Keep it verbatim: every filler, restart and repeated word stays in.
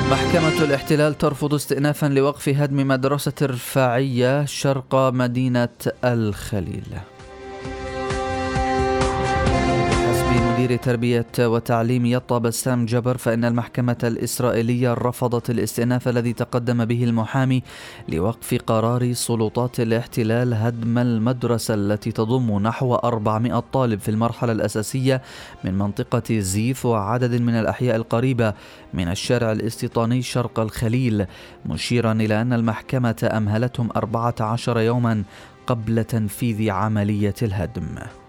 محكمة الاحتلال ترفض استئنافا لوقف هدم مدرسة رفاعية شرق مدينة الخليل. مدير تربية وتعليم يطا بسام جبر، فإن المحكمة الإسرائيلية رفضت الاستئناف الذي تقدم به المحامي لوقف قرار سلطات الاحتلال هدم المدرسة التي تضم نحو أربعمائة طالب في المرحلة الأساسية من منطقة زيف وعدد من الأحياء القريبة من الشارع الاستيطاني شرق الخليل، مشيرا إلى أن المحكمة أمهلتهم أربعة عشر يوما قبل تنفيذ عملية الهدم.